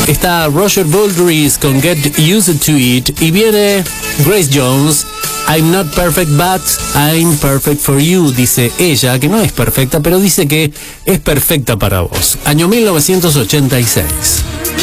Está Roger Daltrey con Get Used to It. Y viene Grace Jones. I'm not perfect, but I'm perfect for you. Dice ella, que no es perfecta, pero dice que es perfecta para vos. Año 1986.